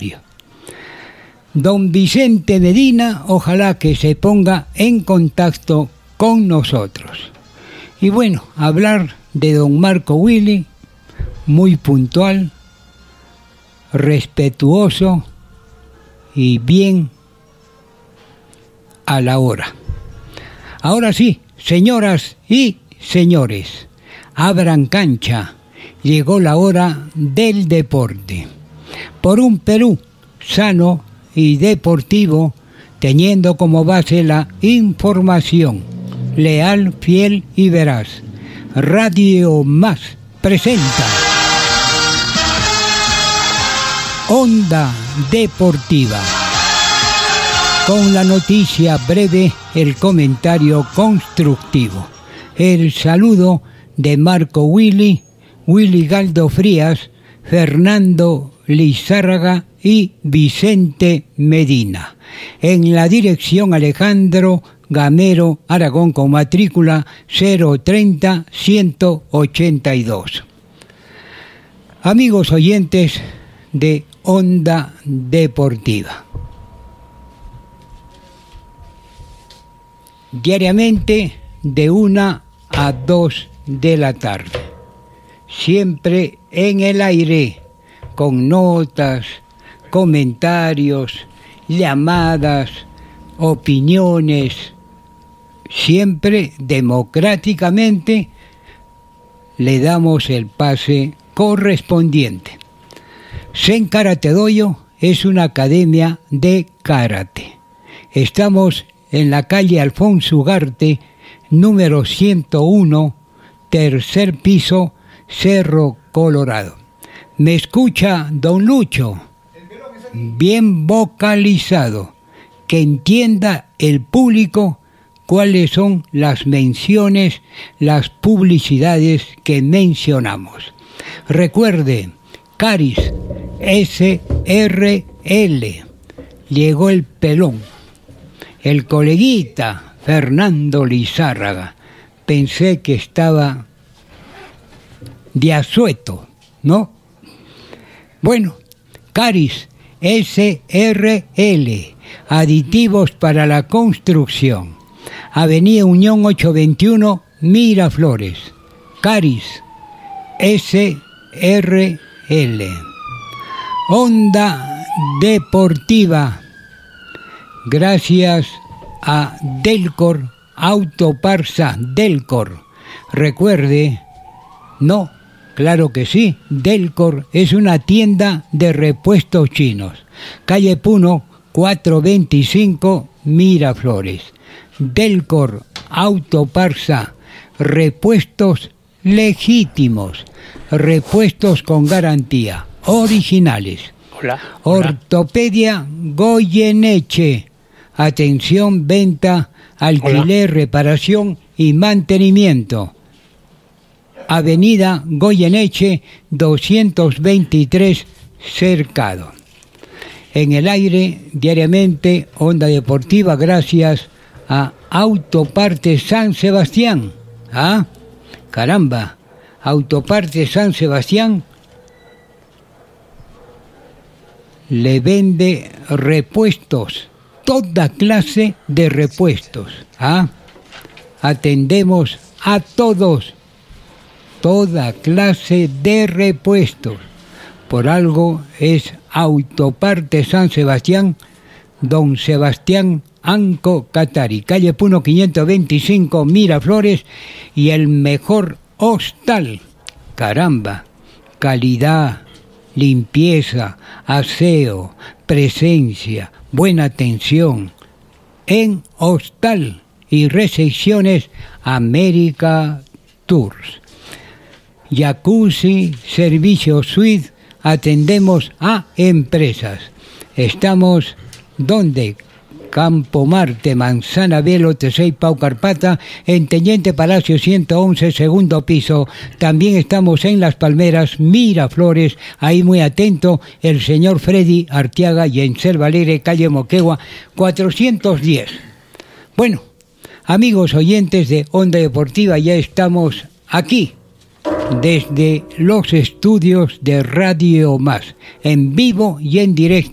aniversario. Don Vicente Medina, ojalá que se ponga en contacto con nosotros. Y bueno, hablar de don Marco Willy, muy puntual, respetuoso y bien a la hora. Ahora sí, señoras y señores, abran cancha. Llegó la hora del deporte. Por un Perú sano y deportivo, teniendo como base la información, leal, fiel y veraz. Radio Más presenta Onda Deportiva. Con la noticia breve, el comentario constructivo. El saludo de Marco Willy, Willy Galdo Frías, Fernando Lizárraga y Vicente Medina. En la dirección Alejandro Gamero Aragón con matrícula 030-182. Amigos oyentes de Onda Deportiva. Diariamente de 1 a 2 de la tarde. Siempre en el aire, con notas, comentarios, llamadas, opiniones, siempre democráticamente le damos el pase correspondiente. Zen Karate Dojo es una academia de karate. Estamos en la calle Alfonso Ugarte, número 101, tercer piso, Cerro Colorado. Me escucha don Lucho, bien vocalizado, que entienda el público cuáles son las menciones, las publicidades que mencionamos. Recuerde, Caris SRL, llegó el pelón, el coleguita Fernando Lizárraga, pensé que estaba de asueto, ¿no? Bueno, Caris SRL, aditivos para la construcción. Avenida Unión 821, Miraflores. Caris SRL. Onda Deportiva. Gracias a Delcor, Autoparsa Delcor. Recuerde, no, claro que sí, Delcor es una tienda de repuestos chinos. Calle Puno, 425, Miraflores. Delcor, Autoparsa, repuestos legítimos, repuestos con garantía, originales. Hola. Ortopedia Goyeneche, atención, venta, alquiler, reparación y mantenimiento. Avenida Goyeneche 223, Cercado. En el aire, diariamente, Onda Deportiva, gracias a Autopartes San Sebastián. ¿Ah? Caramba, Autopartes San Sebastián le vende repuestos, toda clase de repuestos. ¿Ah? Atendemos a todos, toda clase de repuestos. Por algo es Autopartes San Sebastián, don Sebastián Anco Catari, calle Puno 525, Miraflores, y el mejor hostal. Caramba, calidad, limpieza, aseo, presencia, buena atención. En hostal y recepciones América Tours. Jacuzzi, servicio suite, atendemos a empresas. Estamos donde Campo Marte, Manzana Velo, Tesey, Pau Carpata, en Teniente Palacio 111, segundo piso. También estamos en Las Palmeras, Miraflores, ahí muy atento el señor Freddy Arteaga, y en Selva Alegre, calle Moquegua 410. Bueno, amigos oyentes de Onda Deportiva, ya estamos aquí desde los estudios de Radio Más, en vivo y en directo.